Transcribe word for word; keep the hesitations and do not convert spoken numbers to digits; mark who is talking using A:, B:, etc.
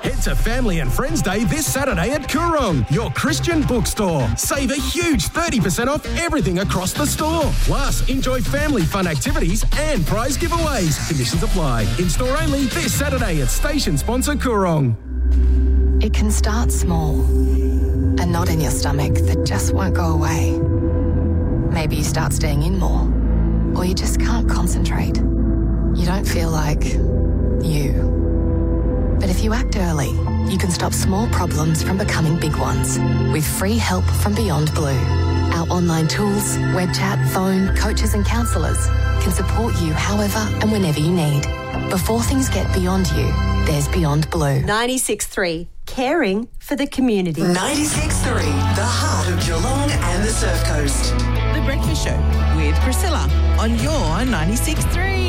A: Head to Family and Friends Day this Saturday at Coorong, your Christian bookstore. Save a huge thirty percent off everything across the store. Plus, enjoy family fun activities and prize giveaways. Conditions apply. In-store only this Saturday at station sponsor Coorong.
B: It can start small. A knot in your stomach that just won't go away. Maybe you start staying in more. Or you just can't concentrate. You don't feel like you. But if you act early, you can stop small problems from becoming big ones with free help from Beyond Blue. Our online tools, web chat, phone, coaches and counsellors can support you however and whenever you need. Before things get beyond you, there's Beyond Blue.
C: ninety-six point three, caring for the community.
D: ninety-six point three, the heart of Geelong and the Surf Coast.
E: The Breakfast Show with Priscilla on your ninety-six point three.